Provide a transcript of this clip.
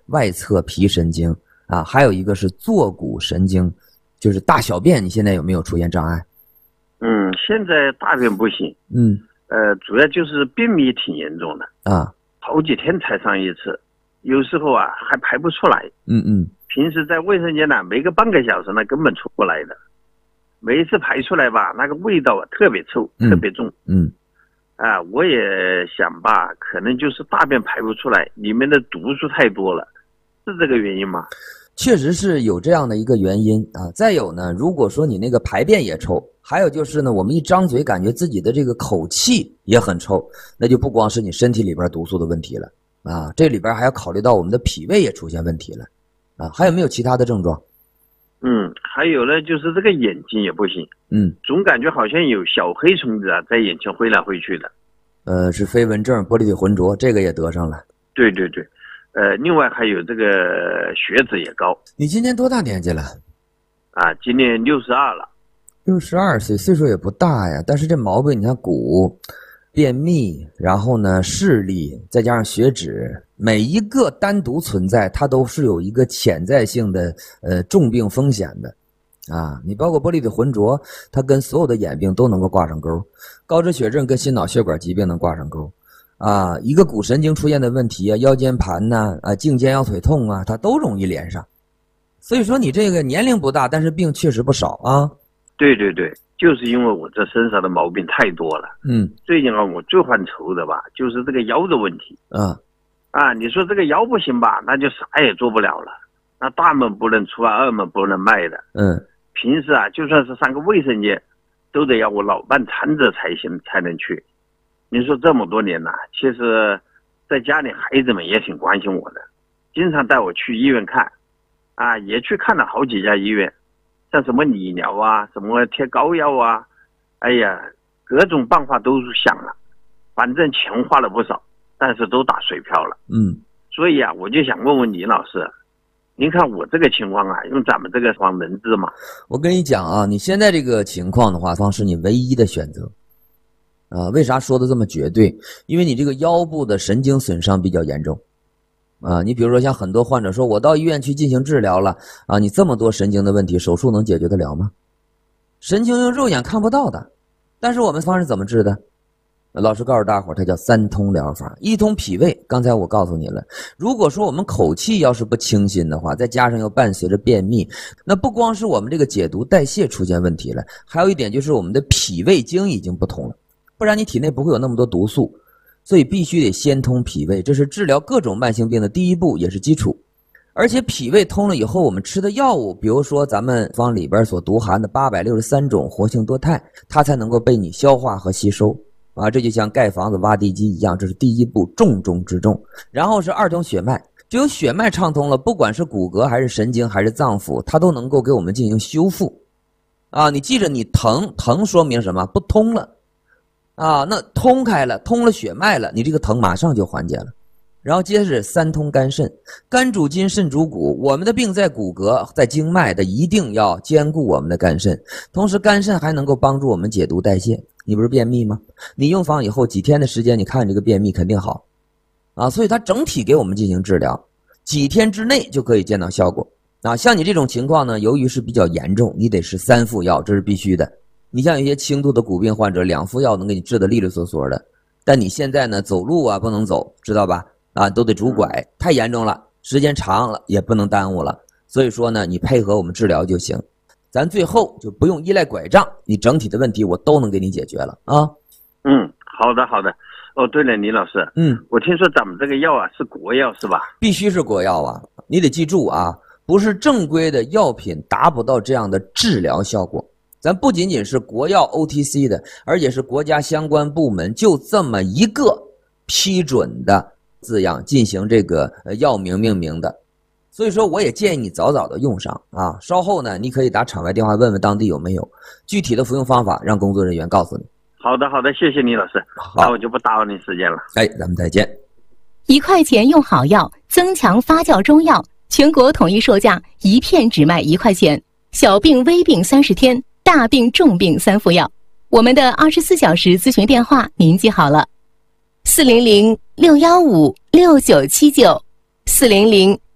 外侧皮神经啊，还有一个是坐骨神经，就是大小便，你现在有没有出现障碍？ 现在大便不行。主要就是便秘挺严重的啊， 好几天才上一次，有时候啊还排不出来。平时在卫生间呢，没个半个小时呢根本出不来的，每一次排出来吧，那个味道啊特别臭，特别重。我也想吧，可能就是大便排不出来，里面的毒素太多了，是这个原因吗？ 确实是有这样的一个原因啊。再有呢，如果说你那个排便也臭，还有就是呢，我们一张嘴感觉自己的这个口气也很臭，那就不光是你身体里边毒素的问题了啊，这里边还要考虑到我们的脾胃也出现问题了啊。还有没有其他的症状？ 还有呢，就是这个眼睛也不行。总感觉好像有小黑虫子啊在眼前挥来挥去的。 是飞蚊症、玻璃体浑浊，这个也得上了。 对。另外还有这个血脂也高。 你今年多大年纪了？ 今年62了。 62岁，岁数也不大呀，但是这毛病你看骨、便秘，然后呢视力，再加上血脂，每一个单独存在它都是有一个潜在性的重病风险的啊。你包括玻璃体浑浊，它跟所有的眼病都能够挂上钩，高脂血症跟心脑血管疾病能挂上钩啊，一个骨神经出现的问题啊，腰间盘呐颈肩腰腿痛啊，它都容易连上。所以说你这个年龄不大，但是病确实不少啊。 对，就是因为我这身上的毛病太多了。最近啊，我最犯愁的吧，就是这个腰的问题。你说这个腰不行吧，那就啥也做不了了。那大门不能出啊，二门不能迈的。平时啊，就算是上个卫生间，都得要我老伴搀着才行，才能去。你说这么多年了，其实在家里孩子们也挺关心我的，经常带我去医院看，也去看了好几家医院。像什么理疗啊，什么贴膏药啊，哎呀，各种办法都想了，反正钱花了不少，但是都打水漂了。所以啊，我就想问问李老师，您看我这个情况啊，用咱们这个方能治吗？ 我跟你讲啊，你现在这个情况的话，方是你唯一的选择。为啥说的这么绝对？因为你这个腰部的神经损伤比较严重。你比如说像很多患者说我到医院去进行治疗了你这么多神经的问题，手术能解决得了吗？神经用肉眼看不到的，但是我们方是怎么治的？老师告诉大伙它叫3通疗法。一通脾胃，刚才我告诉你了，如果说我们口气要是不清新的话，再加上又伴随着便秘，那不光是我们这个解毒代谢出现问题了，还有一点就是我们的脾胃经已经不通了，不然你体内不会有那么多毒素，所以必须得先通脾胃，这是治疗各种慢性病的第一步，也是基础。而且脾胃通了以后，我们吃的药物，比如说咱们方里边所毒含的863种活性多肽，它才能够被你消化和吸收这就像盖房子挖地基一样，这是第一步，重中之重。然后是2通血脉，只有血脉畅通了，不管是骨骼还是神经还是脏腑，它都能够给我们进行修复你记着，你疼说明什么？不通了那通开了，通了血脉了，你这个疼马上就缓解了。然后接着是3通肝肾，肝主筋，肾主骨，我们的病在骨骼，在经脉的，一定要兼顾我们的肝肾。同时肝肾还能够帮助我们解毒代谢。你不是便秘吗？你用方以后几天的时间，你看这个便秘肯定好所以它整体给我们进行治疗，几天之内就可以见到效果像你这种情况呢，由于是比较严重，你得是3副药，这是必须的。你像有些轻度的骨病患者，2副药能给你治得利利索索的，但你现在呢走路不能走，知道吧都得拄拐，太严重了，时间长了也不能耽误了。所以说呢，你配合我们治疗就行，咱最后就不用依赖拐杖，你整体的问题我都能给你解决了好的。对了，李老师，我听说咱们这个药是国药是吧？ 必须是国药你得记住不是正规的药品达不到这样的治疗效果。咱不仅仅是国药 OTC 的，而且是国家相关部门就这么一个批准的字样进行这个药名命名的。所以说我也建议你早早的用上稍后呢你可以打场外电话问问当地有没有具体的服用方法，让工作人员告诉你。 好的，谢谢李老师，那我就不打扰你时间了。 咱们再见。 1块钱用好药，增强发酵中药，全国统一售价，一片只卖1块钱。小病微病30天，大病重病3副药。我们的24小时咨询电话您记好了：400-615-6979，400